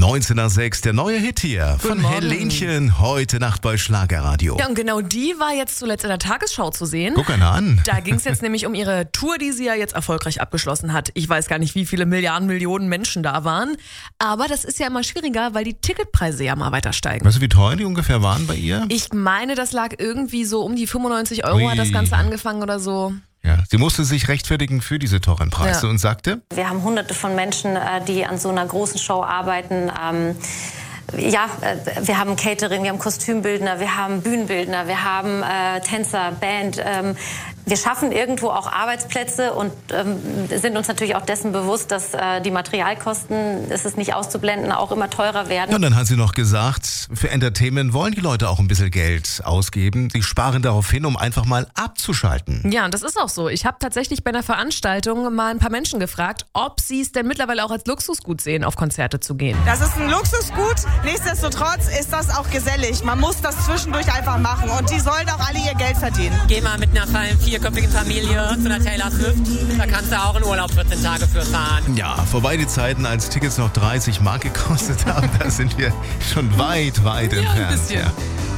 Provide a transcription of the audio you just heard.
19 nach 6, der neue Hit hier von Guten Morgen. Helenchen, heute Nacht bei Schlagerradio. Ja, und genau die war jetzt zuletzt in der Tagesschau zu sehen. Guck einer an. Da ging es jetzt nämlich um ihre Tour, die sie ja jetzt erfolgreich abgeschlossen hat. Ich weiß gar nicht, wie viele Milliarden, Millionen Menschen da waren. Aber das ist ja immer schwieriger, weil die Ticketpreise ja mal weiter steigen. Weißt du, wie teuer die ungefähr waren bei ihr? Ich meine, das lag irgendwie so um die 95 Euro, hat das Ganze angefangen oder so. Ja, sie musste sich rechtfertigen für diese teuren Preise und sagte: Wir haben hunderte von Menschen, die an so einer großen Show arbeiten. Wir haben Catering, wir haben Kostümbildner, wir haben Bühnenbildner, wir haben Tänzer, Band. Wir schaffen irgendwo auch Arbeitsplätze und sind uns natürlich auch dessen bewusst, dass die Materialkosten, es ist nicht auszublenden, auch immer teurer werden. Und dann hat sie noch gesagt, für Entertainment wollen die Leute auch ein bisschen Geld ausgeben. Sie sparen darauf hin, um einfach mal abzuschalten. Ja, und das ist auch so. Ich habe tatsächlich bei einer Veranstaltung mal ein paar Menschen gefragt, ob sie es denn mittlerweile auch als Luxusgut sehen, auf Konzerte zu gehen. Das ist ein Luxusgut, nichtsdestotrotz ist das auch gesellig. Man muss das zwischendurch einfach machen und die sollen auch alle ihr Geld verdienen. Geh mal mit einer vierköpfigen Familie zu einer Taylor Swift, da kannst du auch in Urlaub 14 Tage für fahren. Ja, vorbei die Zeiten, als Tickets noch 30 Mark gekostet haben, da sind wir schon weit entfernt. Ein bisschen. Ja.